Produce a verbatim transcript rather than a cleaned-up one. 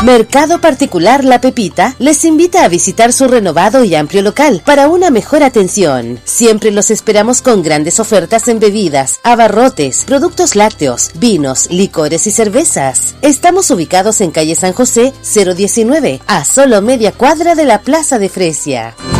Mercado Particular La Pepita les invita a visitar su renovado y amplio local para una mejor atención. Siempre los esperamos con grandes ofertas en bebidas, abarrotes, productos lácteos, vinos, licores y cervezas. Estamos ubicados en calle San José cero diecinueve, a solo media cuadra de la Plaza de Fresia.